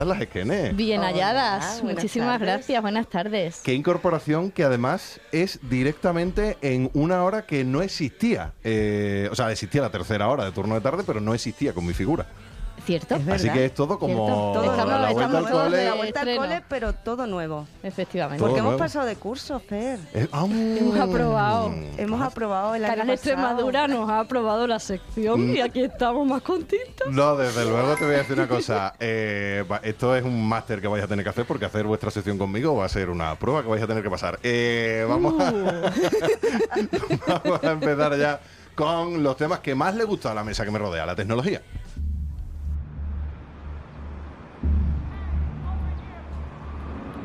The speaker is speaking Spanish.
Las Esquenes. Bien halladas. Hola, Muchísimas tardes. gracias. Buenas tardes. Qué incorporación que además es directamente en una hora que no existía. O sea, existía la tercera hora de turno de tarde, pero no existía con mi figura. ¿Cierto? Es Así verdad. que es todo como Cierto. Todo Estamos- la vuelta al estamos todos cole. de- La vuelta al estreno. cole, pero todo nuevo. Efectivamente. Todo Porque hemos nuevo. pasado de curso, Fer. Hemos aprobado. Hemos aprobado el año Canal pasado. Extremadura nos ha aprobado la sección y aquí estamos más contentos. No, desde luego te voy a decir una cosa. Esto es un máster que vais a tener que hacer porque hacer vuestra sección conmigo va a ser una prueba que vais a tener que pasar. Vamos a empezar ya con los temas que más le gusta a la mesa que me rodea, la tecnología.